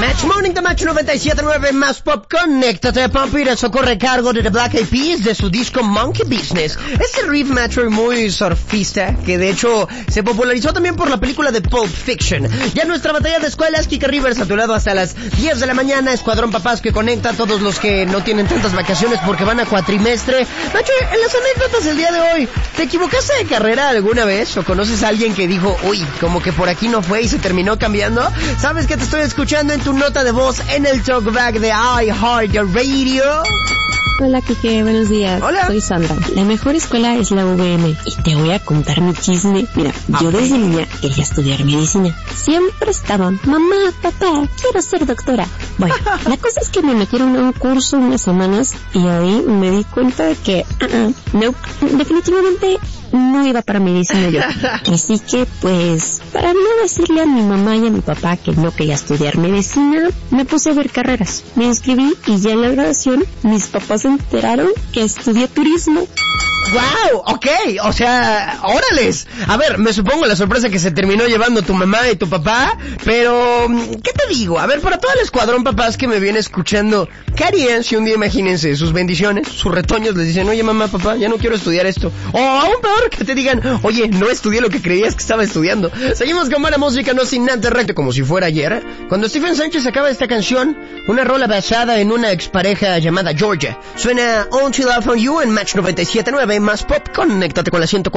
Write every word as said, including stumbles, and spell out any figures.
Match Morning de Match noventa y siete punto nueve más Pop. Conéctate, Pampir. Eso corre cargo de The Black Eyed Peas de su disco Monkey Business. Este riff macho y muy surfista que de hecho se popularizó también por la película de Pulp Fiction. Ya nuestra batalla de escuelas, Kika Rivers a tu lado hasta las diez de la mañana. Escuadrón Papás que conecta a todos los que no tienen tantas vacaciones porque van a cuatrimestre. Nacho, en las anécdotas del día de hoy, ¿te equivocaste de carrera alguna vez? ¿O conoces a alguien que dijo, uy, como que por aquí no fue y se terminó cambiando? ¿Sabes que te estoy escuchando en tu nota de voz en el Talkback de iHeartRadio? Hola, Kike, buenos días. Hola. Soy Sandra. La mejor escuela es la U V M y te voy a contar mi chisme. Mira, yo desde niña quería estudiar medicina. Siempre estaba, mamá, papá, quiero ser doctora. Bueno, la cosa es que me metieron a un curso unas semanas y ahí me di cuenta de que, uh-uh, no, definitivamente no iba para medicina yo. Así que, pues, para no decirle a mi mamá y a mi papá que no quería estudiar medicina, me puse a ver carreras. Me inscribí y ya en la graduación mis papás se enteraron que estudié turismo. ¡Wow! Ok, o sea, órales. A ver, me supongo la sorpresa que se terminó llevando tu mamá y tu papá, pero, ¿qué te digo? A ver, para todo el escuadrón papás que me viene escuchando, ¿qué harían si un día, imagínense, sus bendiciones, sus retoños les dicen, oye mamá, papá, ya no quiero estudiar esto? O aún peor, que te digan, oye, no estudié lo que creías que estaba estudiando. Seguimos con buena música, no sin antes recto, como si fuera ayer, cuando Stephen Sánchez acaba esta canción, una rola basada en una expareja llamada Georgia. Suena Until I Found You en Match noventa y siete punto nueve más Pop. Conéctate con la ciento cuatro.